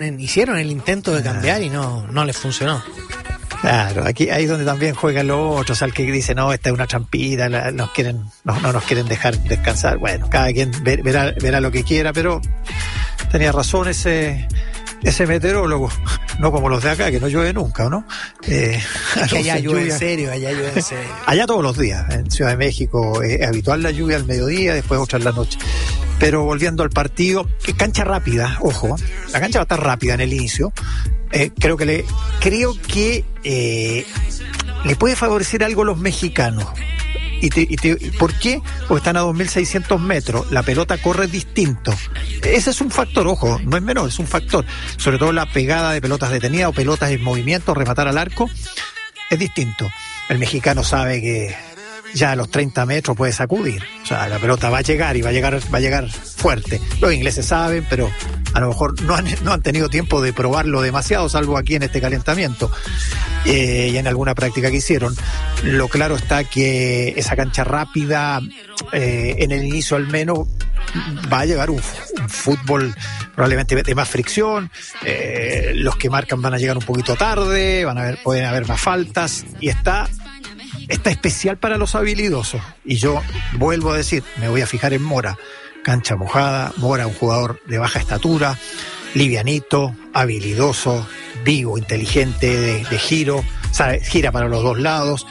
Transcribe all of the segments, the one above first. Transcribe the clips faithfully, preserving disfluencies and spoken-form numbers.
hicieron el intento de cambiar y no, no les funcionó. Claro, aquí ahí es donde también juegan los otros, al que dice, no, esta es una trampita, la, nos quieren, no, no nos quieren dejar descansar. Bueno, cada quien ver, verá, verá lo que quiera, pero tenía razón ese ese meteorólogo, no como los de acá, que no llueve nunca, ¿no? Eh, es que allá llueve en serio, allá llueve en serio. Allá todos los días, en Ciudad de México es habitual la lluvia al mediodía, después otra en la noche. Pero volviendo al partido, que cancha rápida, ojo, la cancha va a estar rápida en el inicio. Eh, creo que le creo que eh, le puede favorecer algo a los mexicanos. Y te, y te, ¿Por qué? Porque están a dos mil seiscientos metros, la pelota corre distinto. Ese es un factor, ojo, no es menor, es un factor. Sobre todo la pegada de pelotas detenidas o pelotas en movimiento, rematar al arco, es distinto. El mexicano sabe que ya a los treinta metros puede sacudir. O sea, la pelota va a llegar y va a llegar, va a llegar fuerte. Los ingleses saben, pero a lo mejor no han, no han tenido tiempo de probarlo demasiado, salvo aquí en este calentamiento eh, y en alguna práctica que hicieron. Lo claro está que esa cancha rápida, eh, en el inicio al menos, va a llegar un, un fútbol probablemente de más fricción. Eh, los que marcan van a llegar un poquito tarde, van a haber, pueden haber más faltas, y está Está especial para los habilidosos. Y yo vuelvo a decir, me voy a fijar en Mora. Cancha mojada, Mora, un jugador de baja estatura, livianito, habilidoso, vivo, inteligente, de, de giro, sabe, gira para los dos lados.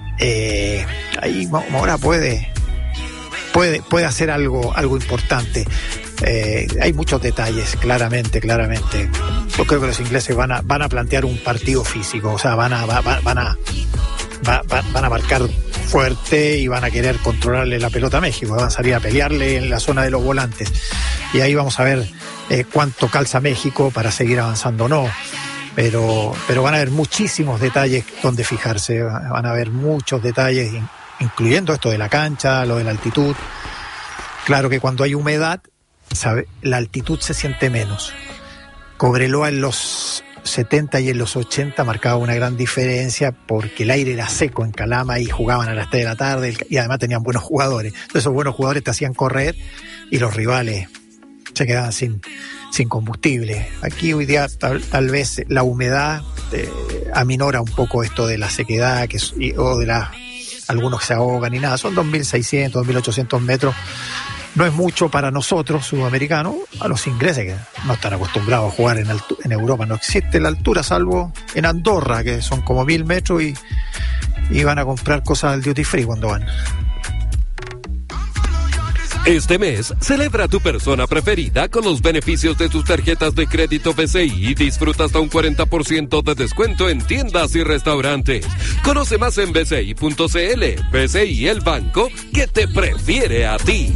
Eh, ahí Mora puede, puede, puede hacer algo, algo importante. Eh, hay muchos detalles, claramente, claramente. Yo creo que los ingleses van a, van a plantear un partido físico, o sea, van a, van, van a Va, va, van a marcar fuerte y van a querer controlarle la pelota a México, van a salir a pelearle en la zona de los volantes, y ahí vamos a ver eh, cuánto calza México para seguir avanzando o no, pero, pero van a haber muchísimos detalles donde fijarse, van a haber muchos detalles, incluyendo esto de la cancha, lo de la altitud. Claro que cuando hay humedad, ¿sabe?, la altitud se siente menos. Cobreloa en los setenta y en los ochenta marcaba una gran diferencia porque el aire era seco en Calama y jugaban a las tres de la tarde y además tenían buenos jugadores. Entonces esos buenos jugadores te hacían correr y los rivales se quedaban sin, sin combustible. Aquí hoy día tal, tal vez la humedad eh, aminora un poco esto de la sequedad que, o de la, algunos se ahogan y nada. Son dos mil seiscientos, dos mil ochocientos metros. No es mucho para nosotros, sudamericanos. A los ingleses, que no están acostumbrados a jugar en, altu- en Europa, no existe la altura, salvo en Andorra, que son como mil metros y, y van a comprar cosas al duty free cuando van. Este mes, celebra a tu persona preferida con los beneficios de tus tarjetas de crédito B C I y disfruta hasta un cuarenta por ciento de descuento en tiendas y restaurantes. Conoce más en b c i punto c l. B C I, el banco que te prefiere a ti.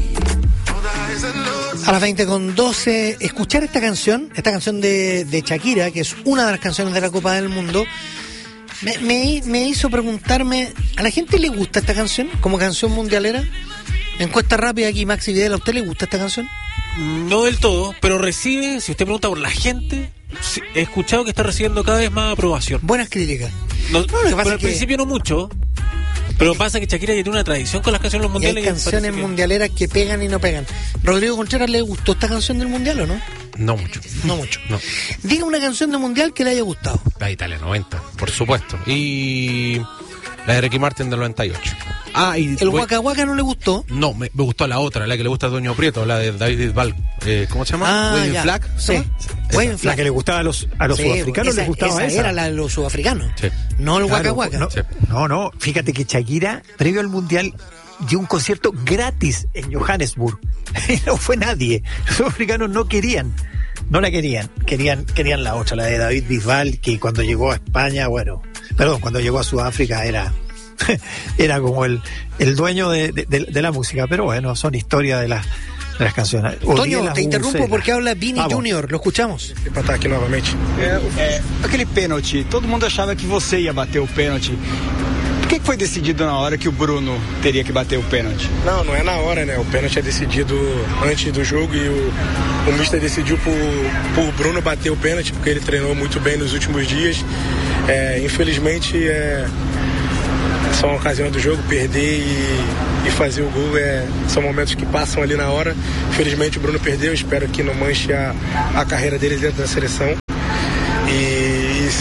A las veinte con doce, escuchar esta canción, esta canción de, de Shakira, que es una de las canciones de la Copa del Mundo, me, me, me hizo preguntarme, ¿a la gente le gusta esta canción como canción mundialera? Encuesta rápida aquí, Maxi Vidal, ¿a usted le gusta esta canción? No del todo, pero recibe, si usted pregunta por la gente, he escuchado que está recibiendo cada vez más aprobación. Buenas críticas. No, no, lo que pasa al es que principio no mucho, pero pasa que Shakira ya tiene una tradición con las canciones y mundiales. hay canciones que... mundialeras que pegan y no pegan. ¿Rodrigo Contreras le gustó esta canción del mundial o no? No mucho. No mucho. No. Diga una canción del mundial que le haya gustado. La Italia noventa, por supuesto. Y la de Ricky Martin del noventa y ocho. Ah, y ¿El voy... Waka Waka no le gustó? No, me, me gustó la otra, la que le gusta a Doño Prieto, la de David Bisbal. Eh, ¿Cómo se llama? Ah, Waving ya. Flag. Sí. Waving Flag. La que le gustaba a los, a los Sí, sudafricanos, esa, les gustaba esa. esa. Era la de los sudafricanos. Sí. No el Claro, Waka Waka. No, Sí. no, no, fíjate que Shakira, previo al Mundial, dio un concierto gratis en Johannesburg. Y no fue nadie. Los sudafricanos no querían. No la querían. Querían, querían la otra, la de David Bisbal, que cuando llegó a España, bueno, perdón, cuando llegó a Sudáfrica era... era como el, el dueño de, de, de la música, pero bueno, son historias de, la, de las canciones. Toño, te interrumpo porque habla Vini Vamos. Júnior, lo escuchamos. Empatar aqui novamente. É, é, aquele pênalti, todo mundo achava que você ia bater o pênalti. Por que que foi decidido na hora que o Bruno teria que bater o pênalti? Não, não é na hora, né? O pênalti é decidido antes do jogo e o, o mister decidiu por, por Bruno bater o pênalti, porque ele treinou muito bem nos últimos dias. É, infelizmente, é, são ocasiões do jogo, perder e, e fazer o gol é, são momentos que passam ali na hora. Infelizmente o Bruno perdeu, espero que não manche a, a carreira dele dentro da seleção.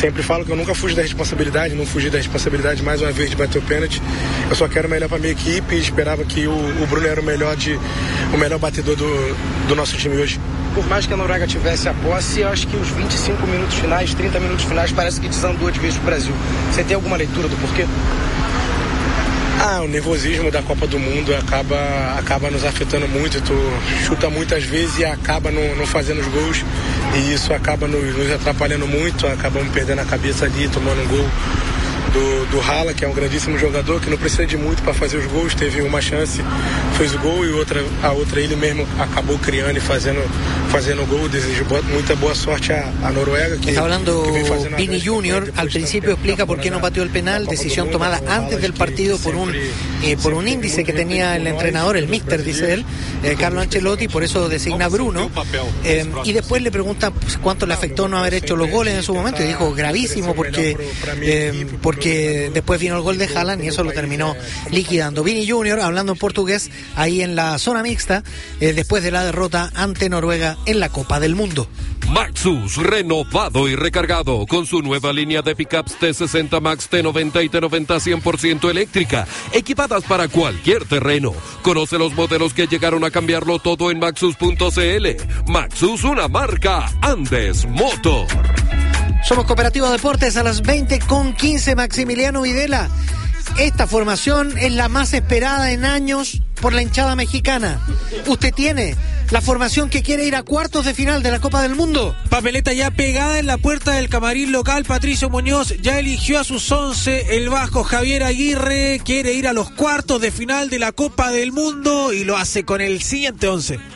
sempre falo que eu nunca fugi da responsabilidade, não fugi da responsabilidade mais uma vez de bater o pênalti. Eu só quero o melhor para minha equipe e esperava que o, o Bruno era o melhor, de, o melhor batedor do, do nosso time hoje. Por mais que a Noruega tivesse a posse, eu acho que os vinte e cinco minutos finais, trinta minutos finais, parece que desandou de vez pro Brasil. Você tem alguma leitura do porquê? Ah, o nervosismo da Copa do Mundo acaba, acaba nos afetando muito. Tu chuta muitas vezes e acaba não, não fazendo os gols. E isso acaba nos, nos atrapalhando muito. Acabamos perdendo a cabeça ali, tomando um gol do, do Haaland, que é um grandíssimo jogador, que não precisa de muito para fazer os gols. Teve uma chance, fez o gol, e outra, a outra ele mesmo acabou criando e fazendo, fazendo o gol. Desejo boa, muita boa sorte a, a Noruega. Que, Está hablando que Vini Junior. Al principio explica por qué no pateó el penal, decisión tomada antes del partido por un eh, por un índice que tenía el entrenador, el míster, dice él, eh, Carlo Ancelotti, por eso designa a Bruno. Eh, y después le pregunta pues, cuánto le afectó no haber hecho los goles en su momento, y dijo gravísimo, porque eh, porque después vino el gol de Haaland y eso lo terminó liquidando. Vini Junior hablando en portugués ahí en la zona mixta, eh, después de la derrota ante Noruega en la Copa del Mundo. Maxus, renovado y recargado con su nueva línea de pickups T sesenta Max, T noventa y T noventa cien por ciento eléctrica, equipadas para cualquier terreno. Conoce los modelos que llegaron a cambiarlo todo en maxus punto c l. Maxus, una marca Andes Motor. Somos Cooperativa Deportes a las veinte con quince. Maximiliano Videla, esta formación es la más esperada en años por la hinchada mexicana. ¿Usted tiene la formación que quiere ir a cuartos de final de la Copa del Mundo? Papeleta ya pegada en la puerta del camarín local. Patricio Muñoz ya eligió a sus once. El vasco Javier Aguirre quiere ir a los cuartos de final de la Copa del Mundo y lo hace con el siguiente once.